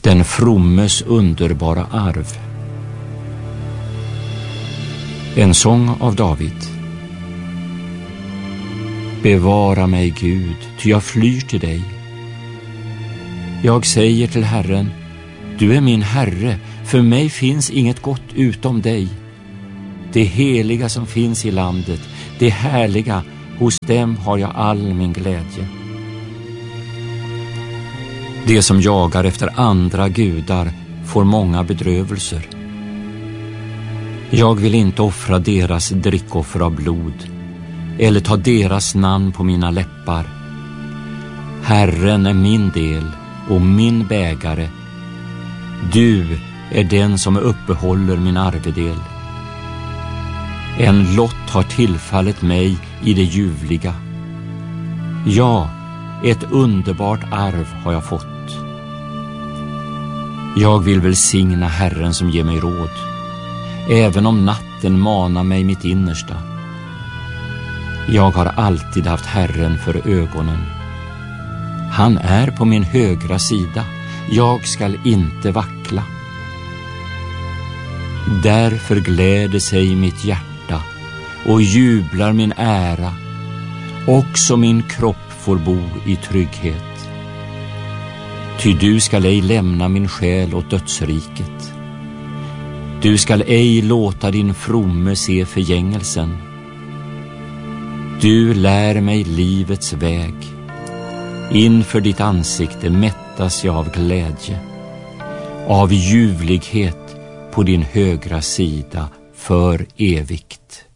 Den frommes underbara arv. En sång av David. Bevara mig, Gud, ty jag flyr till dig. Jag säger till Herren, du är min Herre, för mig finns inget gott utom dig. Det heliga som finns i landet, det härliga, hos dem har jag all min glädje. Det som jagar efter andra gudar får många bedrövelser. Jag vill inte offra deras drickoffer av blod eller ta deras namn på mina läppar. Herren är min del och min bägare. Du är den som uppehåller min arvedel. En lott har tillfallit mig i det ljuvliga. Ja, ett underbart arv har jag fått. Jag vill välsigna Herren som ger mig råd, även om natten manar mig mitt innersta. Jag har alltid haft Herren för ögonen. Han är på min högra sida. Jag skall inte vackla. Därför gläder sig mitt hjärta och jublar min ära. Också min kropp får bo i trygghet. Ty du skall ej lämna min själ åt dödsriket. Du skall ej låta din fromme se förgängelsen. Du lär mig livets väg. Inför ditt ansikte mättas jag av glädje, av ljuvlighet på din högra sida för evigt.